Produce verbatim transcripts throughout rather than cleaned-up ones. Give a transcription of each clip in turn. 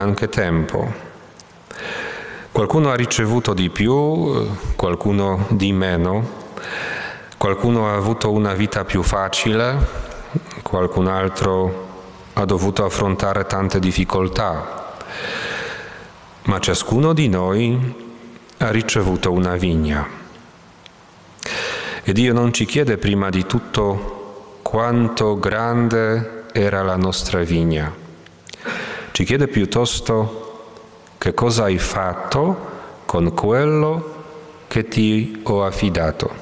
anche tempo. Qualcuno ha ricevuto di più, qualcuno di meno, qualcuno ha avuto una vita più facile, qualcun altro ha dovuto affrontare tante difficoltà, ma ciascuno di noi ha ricevuto una vigna. E Dio non ci chiede prima di tutto quanto grande era la nostra vigna, ci chiede piuttosto che cosa hai fatto con quello che ti ho affidato.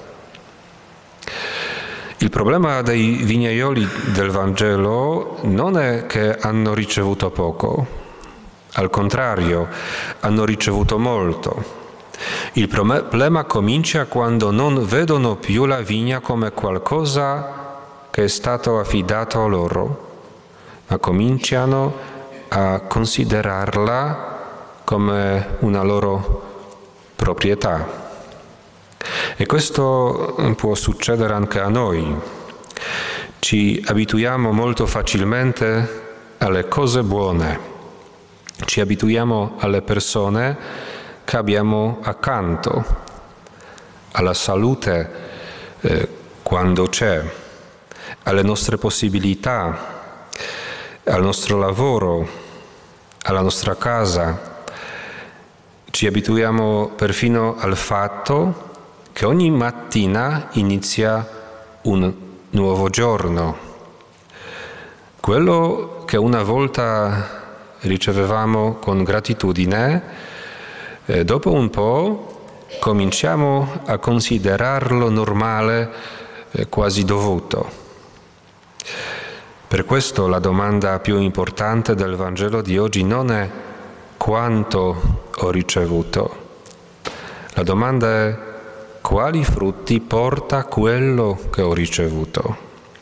Il problema dei vignaioli del Vangelo non è che hanno ricevuto poco, al contrario, hanno ricevuto molto. Il problema comincia quando non vedono più la vigna come qualcosa che è stato affidato a loro, ma cominciano a considerarla come una loro proprietà. E questo può succedere anche a noi. Ci abituiamo molto facilmente alle cose buone, ci abituiamo alle persone che abbiamo accanto, alla salute eh, quando c'è, alle nostre possibilità, al nostro lavoro, alla nostra casa. Ci abituiamo perfino al fatto che ogni mattina inizia un nuovo giorno. Quello che una volta ricevevamo con gratitudine, eh, dopo un po' cominciamo a considerarlo normale, eh, quasi dovuto. Per questo la domanda più importante del Vangelo di oggi non è quanto ho ricevuto. La domanda è quali frutti porta quello che ho ricevuto.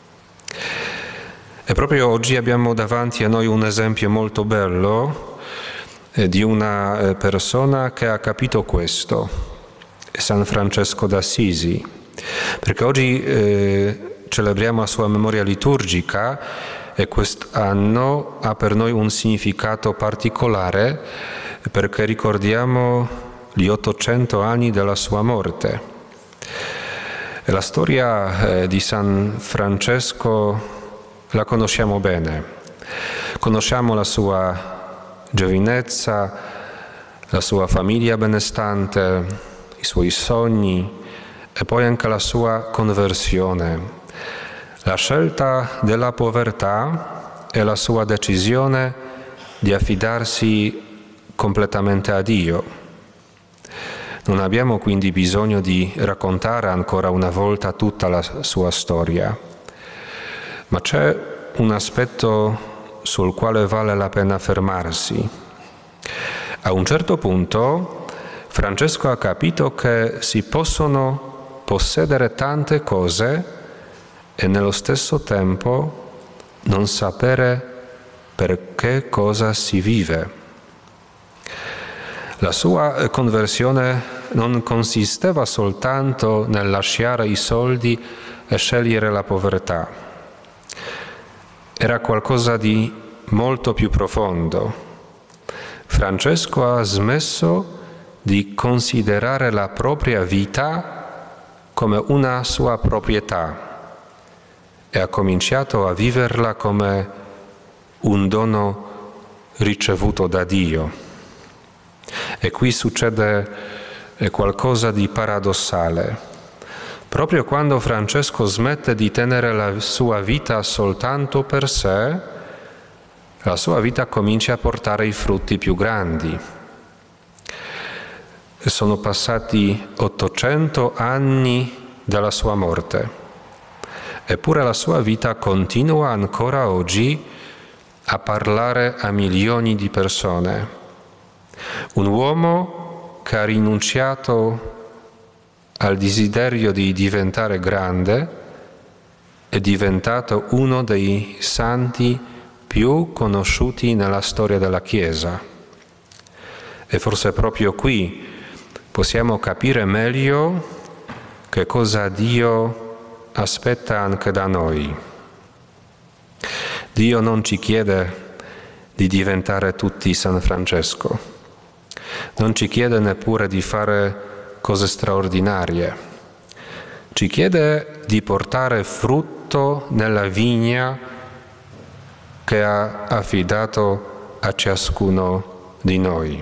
E proprio oggi abbiamo davanti a noi un esempio molto bello eh, di una eh, persona che ha capito questo, San Francesco d'Assisi, perché oggi eh, celebriamo la sua memoria liturgica e quest'anno ha per noi un significato particolare perché ricordiamo gli ottocento anni della sua morte. E la storia eh, di San Francesco la conosciamo bene. Conosciamo la sua giovinezza, la sua famiglia benestante, i suoi sogni e poi anche la sua conversione, la scelta della povertà e la sua decisione di affidarsi completamente a Dio. Non abbiamo quindi bisogno di raccontare ancora una volta tutta la sua storia, ma c'è un aspetto sul quale vale la pena fermarsi. A un certo punto Francesco ha capito che si possono possedere tante cose e nello stesso tempo non sapere per che cosa si vive. La sua conversione non consisteva soltanto nel lasciare i soldi e scegliere la povertà. Era qualcosa di molto più profondo. Francesco ha smesso di considerare la propria vita come una sua proprietà e ha cominciato a viverla come un dono ricevuto da Dio. E qui succede qualcosa di paradossale. Proprio quando Francesco smette di tenere la sua vita soltanto per sé, la sua vita comincia a portare i frutti più grandi. E sono passati ottocento anni dalla sua morte, eppure la sua vita continua ancora oggi a parlare a milioni di persone. Un uomo che ha rinunciato al desiderio di diventare grande è diventato uno dei santi più conosciuti nella storia della Chiesa. E forse proprio qui possiamo capire meglio che cosa Dio aspetta anche da noi. Dio non ci chiede di diventare tutti San Francesco. Non ci chiede neppure di fare cose straordinarie. Ci chiede di portare frutto nella vigna che ha affidato a ciascuno di noi.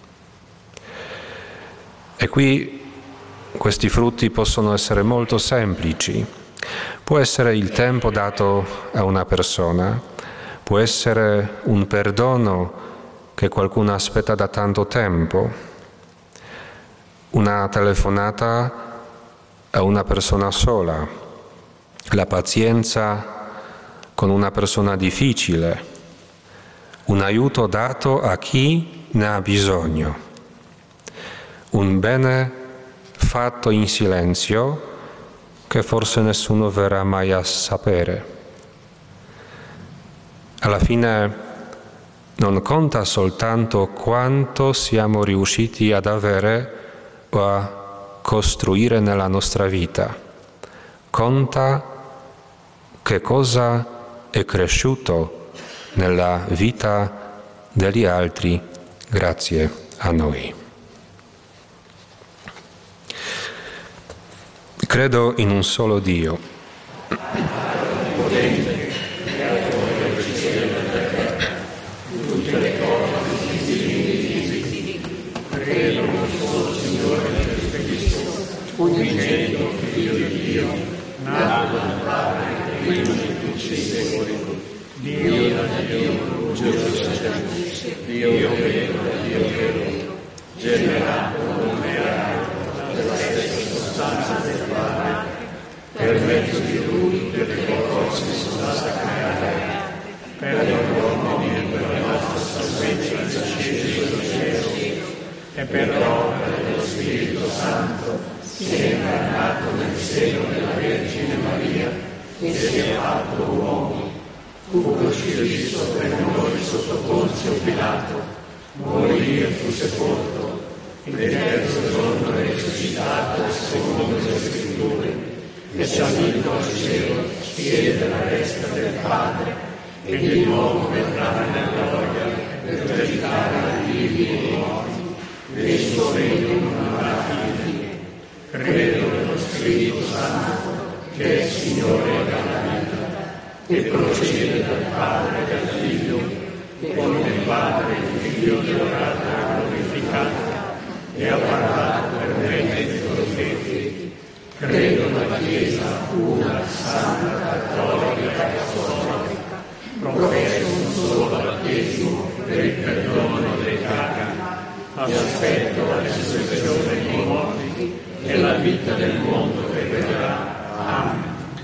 E qui questi frutti possono essere molto semplici. Può essere il tempo dato a una persona, può essere un perdono che qualcuno aspetta da tanto tempo, una telefonata a una persona sola, la pazienza con una persona difficile, un aiuto dato a chi ne ha bisogno, un bene fatto in silenzio che forse nessuno verrà mai a sapere. Alla fine non conta soltanto quanto siamo riusciti ad avere o a costruire nella nostra vita, conta che cosa è cresciuto nella vita degli altri grazie a noi. Credo in un solo Dio. Credo in un solo Signore Gesù Cristo, unigenito Figlio di Dio, nato dal Padre, prima di tutti i secoli, Dio da Dio, giusto sacerdote, Dio vero da Dio vero, generato non creato dalla stessa sostanza del Padre, per mezzo di Lui tutte le cose sono state create, per gli uomini e per la nostra salvezza scesi dal cielo, e per l'opera dello Spirito Santo si è incarnato nel seno della Vergine Maria e si è fatto uomo, fu crocifisso per noi sotto Ponzio Pilato, morì e fu sepolto, il terzo giorno è risuscitato secondo le Scritture, e salito al cielo, siede alla destra del Padre, e di nuovo verrà nella gloria per giudicare i vivi e i morti. E il suo regno non avrà fine. Credo nello Spirito Santo, che è Signore della vita, e procede dal Padre e dal Figlio, e con il Padre e il Figlio adorato e glorificato, e ha parlato per mezzo dei profeti. Credo nella Chiesa una, santa, cattolica e apostolica, professo un solo battesimo per il perdono dei peccati, aspetto la risurrezione dei morti e la vita del mondo che verrà. Amen.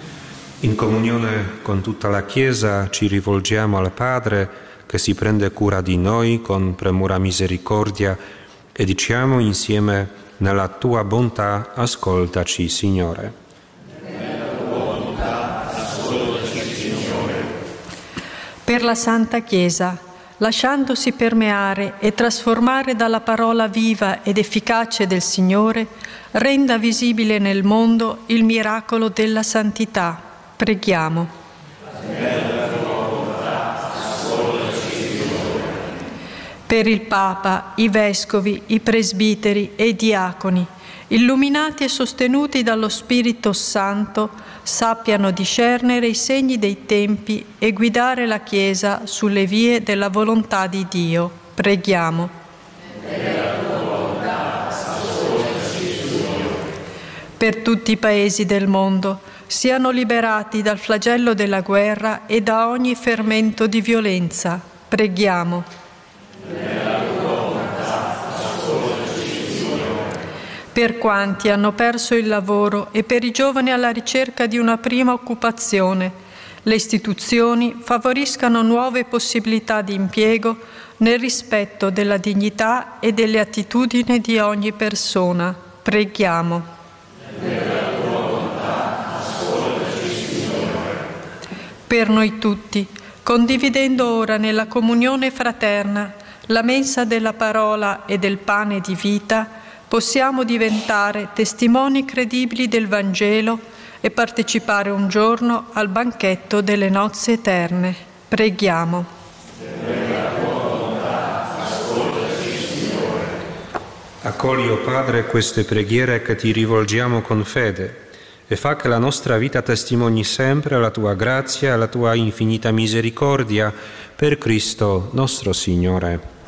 In comunione con tutta la Chiesa ci rivolgiamo al Padre che si prende cura di noi con premura misericordia e diciamo insieme: nella tua bontà ascoltaci, Signore. Nella tua bontà ascoltaci, Signore. Per la Santa Chiesa, lasciandosi permeare e trasformare dalla parola viva ed efficace del Signore, renda visibile nel mondo il miracolo della santità. Preghiamo. Nella tua volontà, ascoltaci, Signore. Per il Papa, i Vescovi, i Presbiteri e i Diaconi, illuminati e sostenuti dallo Spirito Santo, sappiano discernere i segni dei tempi e guidare la Chiesa sulle vie della volontà di Dio. Preghiamo. Nella tua volontà, ascoltaci, Signore. Per tutti i paesi del mondo, siano liberati dal flagello della guerra e da ogni fermento di violenza. Preghiamo. Nella tua volontà, ascoltaci, Signore. Per quanti hanno perso il lavoro e per i giovani alla ricerca di una prima occupazione, le istituzioni favoriscano nuove possibilità di impiego nel rispetto della dignità e delle attitudini di ogni persona. Preghiamo. Nella tua volontà, ascoltaci, Signore. Per noi tutti, condividendo ora nella comunione fraterna la mensa della parola e del pane di vita, possiamo diventare testimoni credibili del Vangelo e partecipare un giorno al banchetto delle nozze eterne. Preghiamo. Nella tua Accogli, o Padre, queste preghiere che ti rivolgiamo con fede e fa che la nostra vita testimoni sempre la tua grazia e la tua infinita misericordia per Cristo nostro Signore.